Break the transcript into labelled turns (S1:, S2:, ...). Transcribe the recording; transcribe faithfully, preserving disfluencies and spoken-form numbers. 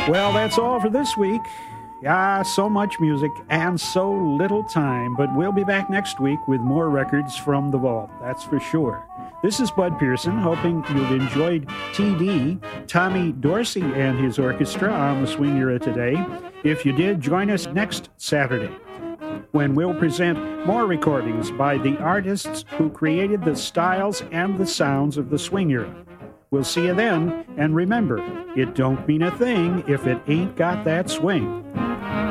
S1: Well, that's all for this week. Ah, so much music and so little time, but we'll be back next week with more records from the vault, that's for sure. This is Bud Pearson, hoping you've enjoyed T D, Tommy Dorsey and his orchestra on the Swing Era today. If you did, join us next Saturday, when we'll present more recordings by the artists who created the styles and the sounds of the Swing Era. We'll see you then, and remember, it don't mean a thing if it ain't got that swing.